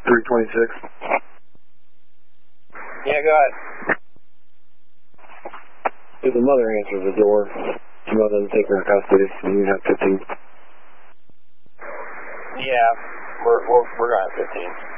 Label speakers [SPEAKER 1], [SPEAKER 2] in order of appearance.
[SPEAKER 1] 326.
[SPEAKER 2] Yeah, go ahead.
[SPEAKER 1] If the mother answers the door, the mother doesn't take her in custody, and you have 15.
[SPEAKER 2] Yeah, we're going to have 15.